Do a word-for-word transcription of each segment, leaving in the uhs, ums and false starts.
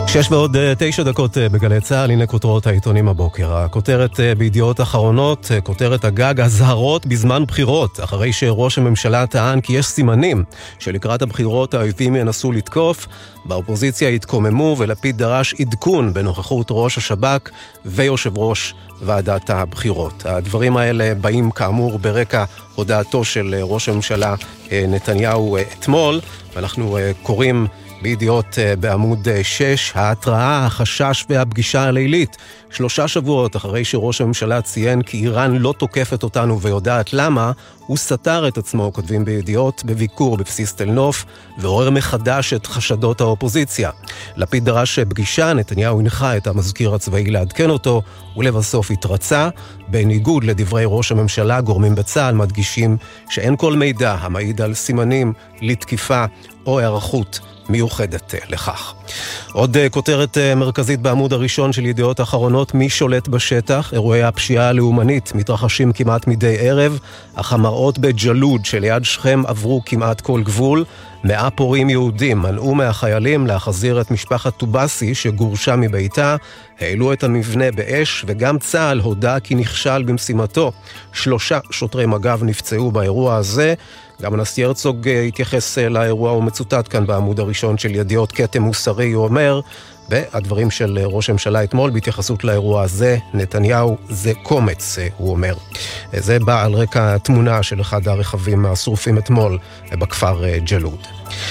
שש ועוד תשע דקות בגלי צהל, הנה כותרות העיתונים הבוקר. הכותרת בידיעות אחרונות, כותרת הגג, הזהרות בזמן בחירות, אחרי שראש הממשלה טען כי יש סימנים שלקראת הבחירות האויבים ינסו לתקוף, באופוזיציה התקוממו ולפיד דרש עדכון בנוכחות ראש השב"כ ויושב ראש ועדת הבחירות. הדברים האלה באים כאמור ברקע הודעתו של ראש הממשלה נתניהו אתמול, ואנחנו קוראים בידיעות בעמוד שש, ההתראה, החשש והפגישה הלילית. שלושה שבועות אחרי שראש הממשלה ציין כי איראן לא תוקפת אותנו ויודעת למה, הוא סתר את עצמו, כותבים בידיעות, בביקור בבסיס תל נוף, ועורר מחדש את חשדות האופוזיציה. לפיד דרש פגישה, נתניהו הנחה את המזכיר הצבאי לעדכן אותו, ולבסוף התרצה. בניגוד לדברי ראש הממשלה, גורמים בצה"ל מדגישים שאין כל מידע המעיד על סימנים לתקיפה או הערכות מיוחדת לכך. עוד כותרת מרכזית בעמוד הראשון של ידיעות אחרונות, מי שולט בשטח? אירועי הפשיעה הלאומנית מתרחשים כמעט מדי ערב, אך המראות בג'לוד שליד שכם עברו כמעט כל גבול. מאה פורעים יהודים מנעו מהחיילים להחזיר את משפחת טובסי שגורשה מביתה, העלו את המבנה באש, וגם צה"ל הודע כי נכשל במשימתו. שלושה שוטרי מג"ב נפצעו באירוע הזה. גם הנשיא הרצוג התייחס לאירוע, הוא מצוטט כאן בעמוד הראשון של ידיעות, כתם מוסרי, הוא אומר, והדברים של ראש הממשלה אתמול בהתייחסות לאירוע הזה, נתניהו זה קומץ, הוא אומר. זה בא על רקע תמונה של אחד הרכבים השרופים אתמול בכפר ג'לוד.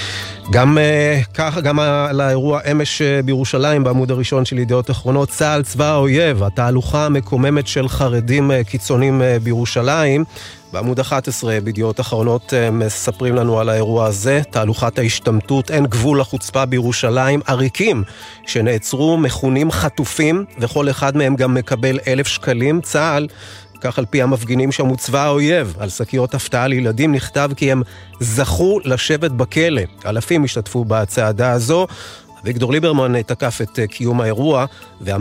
גם ככה, גם על האירוע אמש בירושלים, בעמוד הראשון של ידיעות אחרונות, צה"ל צבא האויב, התהלוכה המקוממת של חרדים קיצונים בירושלים. בעמוד אחת עשרה בידיעות אחרונות מספרים לנו על האירוע הזה, תהלוכת ההשתמטות, אין גבול לחוצפה בירושלים, עריקים שנעצרו מכונים חטופים, וכל אחד מהם גם מקבל אלף שקלים. צה"ל, כך על פי המפגינים שם, צבא האויב. על שקיות הפתעה לילדים נכתב כי הם זכו לשבת בכלא. אלפים השתתפו בצעדה הזו. אביגדור ליברמן תקף את קיום האירוע,